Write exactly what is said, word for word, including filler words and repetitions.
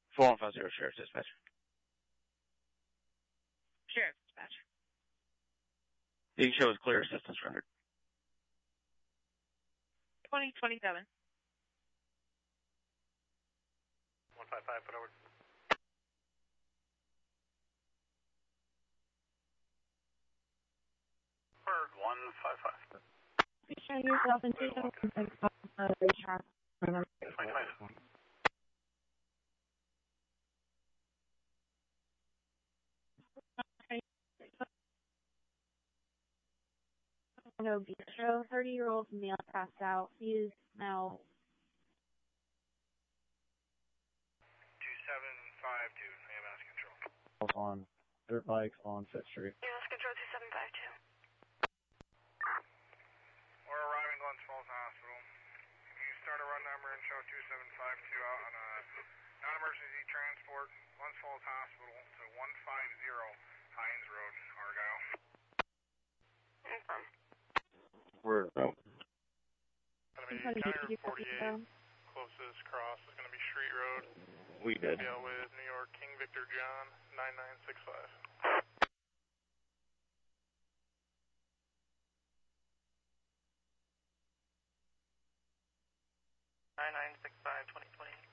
four one five zero, Sheriff's Dispatch. Sheriff's Dispatch. You can show us clear assistance rendered. twenty twenty-seven. one five five, put over. Bird, one five five. Be sure yourself into the retract. Remember. No bistro, thirty-year-old male passed out. He is now. two seven five two, A M S control. On dirt bikes on Fifth Street. A M S control two seven five two. We're arriving at Glens Falls Hospital. Can you start a run number and show two seven five two out on a non-emergency transport, Glens Falls Hospital to one five zero Hines Road, Argyle. Confirm. We're out. County Road forty-eight, closest cross is going to be Street Road. We did. Deal with New York King Victor John, nine nine six five. nine nine six five, twenty twenty.